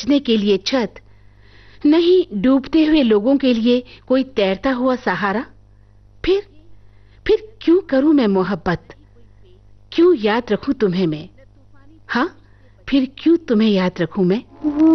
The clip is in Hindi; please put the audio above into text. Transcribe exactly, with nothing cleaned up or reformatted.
बचने के लिए छत, नहीं डूबते हुए लोगों के लिए कोई तैरता हुआ सहारा। फिर फिर क्यों करूं मैं मोहब्बत, क्यों याद रखूं तुम्हें मैं? हाँ, फिर क्यों तुम्हें याद रखूं मैं?